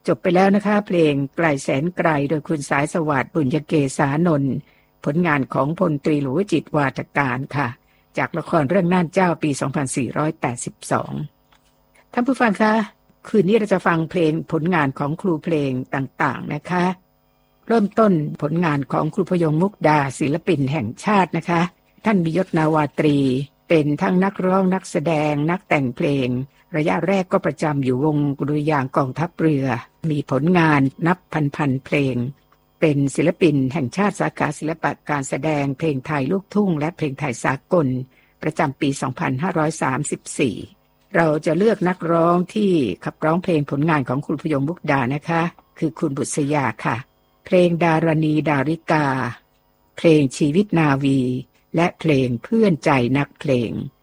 จบไปแล้วนะคะเพลงไกลแสนไกลโดยคุณสายสวัสดิ์บุญยเกษานนท์ผลงานของพลตรีหลวงวจิตรวาทการค่ะจากละครเรื่องน่านเจ้าปี 2482 ท่านผู้ฟังคะคืนนี้เราจะฟังเพลงผลงานของครูเพลงต่างๆนะคะเริ่มต้นผลงานของครูพยงมุกดาศิลปินแห่งชาตินะคะท่านมียศนาวาตรีเป็นทั้งนักร้องนักแสดงนักแต่งเพลงระยะแรกก็ประจำอยู่วงดุริยางค์กองทัพเรือมีผลงานนับพันเพลงเป็นศิลปินแห่งชาติสาขาศิลปะการแสดงเพลงไทยลูกทุ่งและเพลงไทยสากลประจำปี 2534 เราจะเลือกนักร้องที่ขับร้องเพลงผลงานของครูพยงมุกดานะคะคือคุณบุษยาค่ะเพลงดารณีดาริกาเพลงชีวิตนาวีและเพลงเพื่อนใจนักเพลง